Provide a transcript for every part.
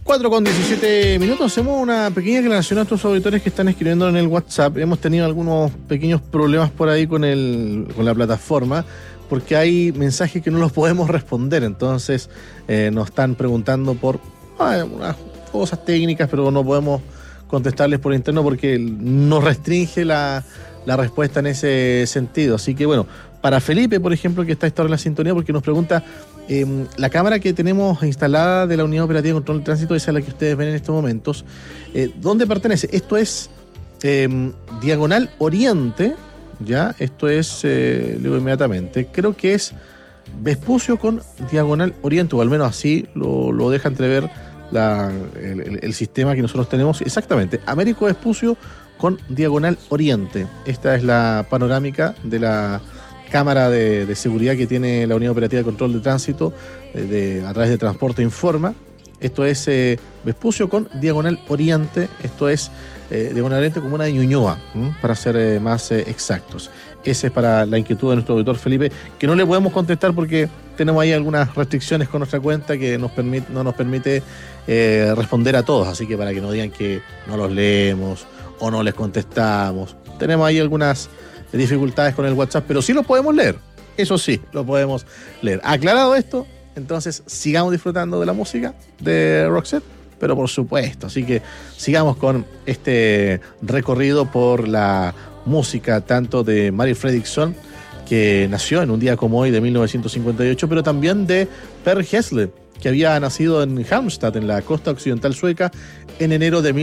4:17. Hacemos una pequeña aclaración a nuestros auditores que están escribiendo en el WhatsApp. Hemos tenido algunos pequeños problemas por ahí con la plataforma, porque hay mensajes que no los podemos responder. Entonces nos están preguntando por unas cosas técnicas, pero no podemos contestarles por interno porque nos restringe la respuesta en ese sentido. Así que bueno, para Felipe, por ejemplo, que está a esta hora en la sintonía, porque nos pregunta, la cámara que tenemos instalada de la Unidad Operativa de Control de Tránsito, esa es la que ustedes ven en estos momentos, ¿dónde pertenece? Esto es diagonal oriente, ¿ya? Esto es, le digo inmediatamente, creo que es Vespucio con diagonal oriente, o al menos así lo deja entrever el sistema que nosotros tenemos. Exactamente, Américo Vespucio con diagonal oriente. Esta es la panorámica de la cámara de seguridad que tiene la Unidad Operativa de Control de Tránsito a través de Transporte Informa. Esto es Vespucio con diagonal oriente. Esto es diagonal oriente como una de Ñuñoa, para ser más exactos. Ese es para la inquietud de nuestro auditor Felipe, que no le podemos contestar porque tenemos ahí algunas restricciones con nuestra cuenta que no nos permite responder a todos. Así que para que no digan que no los leemos o no les contestamos, tenemos ahí algunas dificultades con el WhatsApp, pero sí lo podemos leer. Eso sí, lo podemos leer. Aclarado esto, entonces sigamos disfrutando de la música de Roxette, pero por supuesto. Así que sigamos con este recorrido por la música tanto de Mari Fredriksson, que nació en un día como hoy de 1958, pero también de Per Gessle, que había nacido en Halmstad, en la costa occidental sueca, en enero de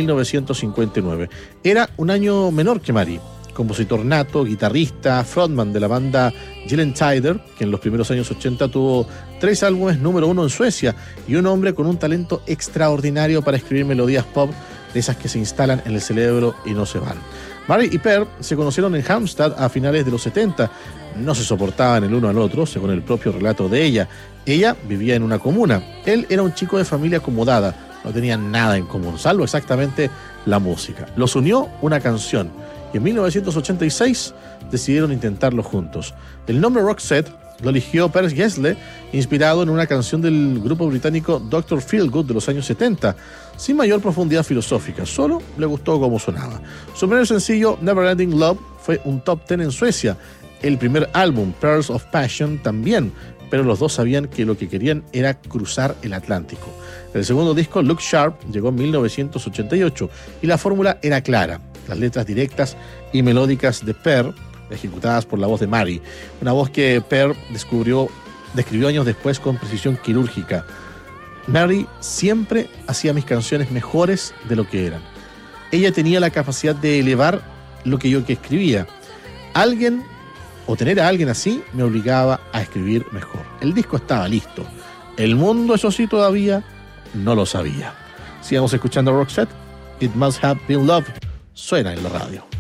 1959. Era un año menor que Mari. Compositor nato, guitarrista, frontman de la banda Gyllene-Tider, que en los primeros años 80 tuvo 3 álbumes número 1 en Suecia, y un hombre con un talento extraordinario para escribir melodías pop, de esas que se instalan en el cerebro y no se van. Mari y Per se conocieron en Halmstad a finales de los 70. No se soportaban el uno al otro, según el propio relato de ella. Ella vivía en una comuna. Él era un chico de familia acomodada. No tenían nada en común, salvo exactamente la música. Los unió una canción. Y en 1986 decidieron intentarlo juntos. El nombre Roxette lo eligió Per Gessle, inspirado en una canción del grupo británico Dr. Feelgood de los años 70, sin mayor profundidad filosófica, solo le gustó cómo sonaba. Su primer sencillo, Neverending Love, fue un top 10 en Suecia. El primer álbum, Pearls of Passion, también, pero los dos sabían que lo que querían era cruzar el Atlántico. El segundo disco, Look Sharp, llegó en 1988 y la fórmula era clara. Las letras directas y melódicas de Per, ejecutadas por la voz de Mari, una voz que Per describió años después con precisión quirúrgica. Mari siempre hacía mis canciones mejores de lo que eran. Ella tenía la capacidad de elevar lo que yo escribía. Tener a alguien así me obligaba a escribir mejor. El disco estaba listo. El mundo, eso sí, todavía no lo sabía. Sigamos escuchando Roxette. It Must Have Been Love. Suena en la radio.